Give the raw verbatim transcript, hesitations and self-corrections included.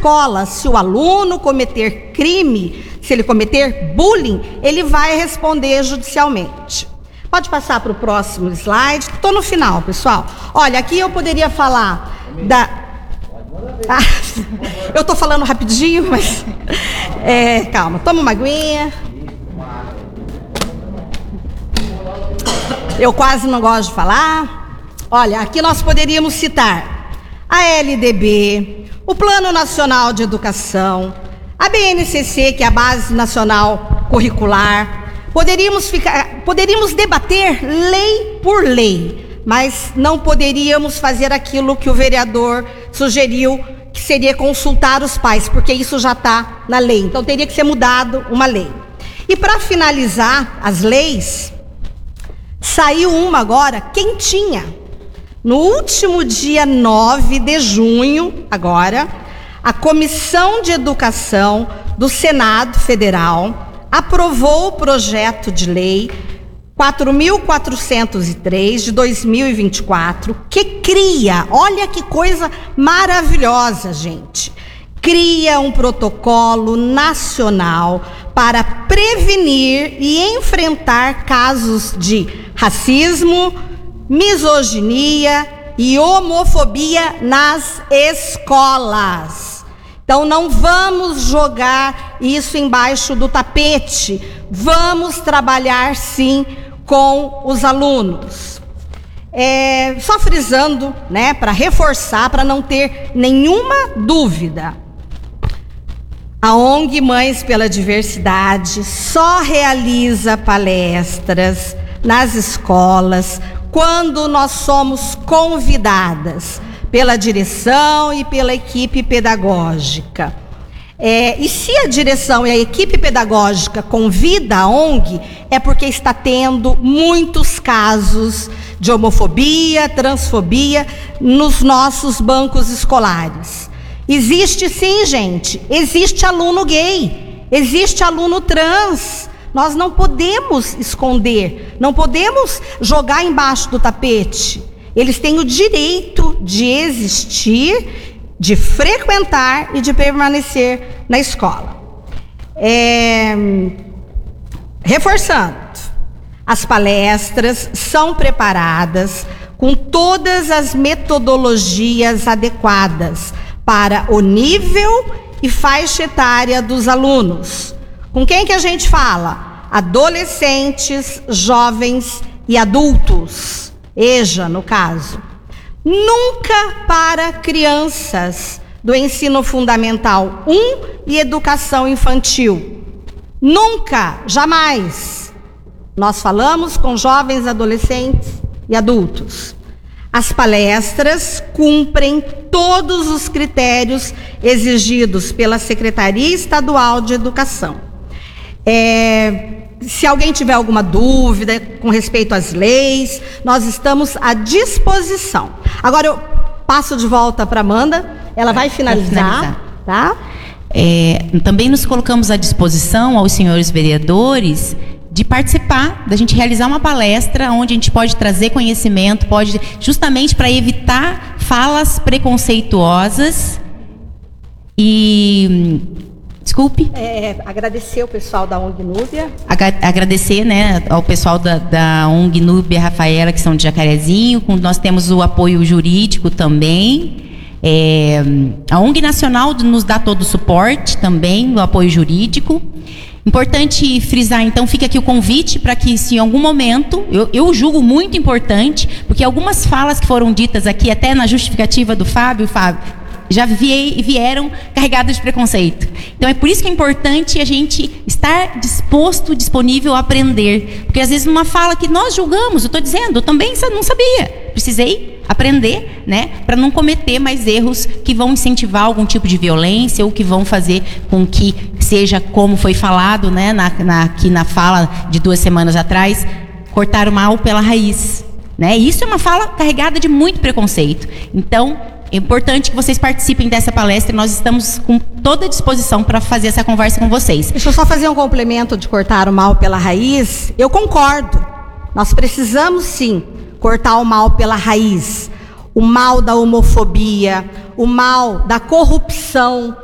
escola, se o aluno cometer crime, se ele cometer bullying, ele vai responder judicialmente. Pode passar para o próximo slide. Estou no final, pessoal. Olha, aqui eu poderia falar da... Ah, eu estou falando rapidinho, mas... É, calma, toma uma aguinha. Eu quase não gosto de falar. Olha, aqui nós poderíamos citar a L D B, o Plano Nacional de Educação, a B N C C, que é a Base Nacional Curricular. Poderíamos, ficar, poderíamos debater lei por lei, mas não poderíamos fazer aquilo que o vereador sugeriu, que seria consultar os pais, porque isso já está na lei. Então teria que ser mudado uma lei. E para finalizar as leis, saiu uma agora quentinha. No último dia nove de junho, agora, a Comissão de Educação do Senado Federal aprovou o projeto de lei quatro mil quatrocentos e três de dois mil e vinte e quatro, que cria, olha que coisa maravilhosa, gente, cria um protocolo nacional para prevenir e enfrentar casos de racismo, misoginia e homofobia nas escolas. Então não vamos jogar isso embaixo do tapete, vamos trabalhar sim com os alunos. É, só frisando, né, para reforçar, para não ter nenhuma dúvida, a ONG Mães pela Diversidade só realiza palestras nas escolas quando nós somos convidadas pela direção e pela equipe pedagógica. É, e se a direção e a equipe pedagógica convida a ONG, é porque está tendo muitos casos de homofobia, transfobia nos nossos bancos escolares. Existe sim, gente, existe aluno gay, existe aluno trans. Nós não podemos esconder, não podemos jogar embaixo do tapete. Eles têm o direito de existir, de frequentar e de permanecer na escola. É, reforçando, as palestras são preparadas com todas as metodologias adequadas para o nível e faixa etária dos alunos. Com quem que a gente fala? Adolescentes, jovens e adultos. EJA, no caso. Nunca para crianças do ensino fundamental um e educação infantil. Nunca, jamais. Nós falamos com jovens, adolescentes e adultos. As palestras cumprem todos os critérios exigidos pela Secretaria Estadual de Educação. É... Se alguém tiver alguma dúvida com respeito às leis, nós estamos à disposição. Agora eu passo de volta para a Amanda, ela vai finalizar, finalizar. Tá? É, também nos colocamos à disposição aos senhores vereadores de participar, da gente realizar uma palestra onde a gente pode trazer conhecimento, pode justamente para evitar falas preconceituosas e... Desculpe. É, agradecer o pessoal da ONG Núbia. Agradecer, né, ao pessoal da, da ONG Núbia, Rafaela, que são de Jacarezinho. Nós temos o apoio jurídico também. É, a ONG Nacional nos dá todo o suporte também, o apoio jurídico. Importante frisar, então, fica aqui o convite para que, se em algum momento, eu, eu julgo muito importante, porque algumas falas que foram ditas aqui, até na justificativa do Fábio, Fábio, já vieram carregadas de preconceito. Então é por isso que é importante a gente estar disposto, disponível a aprender. Porque às vezes numa fala que nós julgamos, eu estou dizendo, eu também não sabia. Precisei aprender, né, para não cometer mais erros que vão incentivar algum tipo de violência ou que vão fazer com que seja como foi falado, né, na, na, aqui na fala de duas semanas atrás, cortar o mal pela raiz. Né? Isso é uma fala carregada de muito preconceito. Então, é importante que vocês participem dessa palestra e nós estamos com toda a disposição para fazer essa conversa com vocês. Deixa eu só fazer um complemento de cortar o mal pela raiz. Eu concordo. Nós precisamos, sim, cortar o mal pela raiz. O mal da homofobia, o mal da corrupção,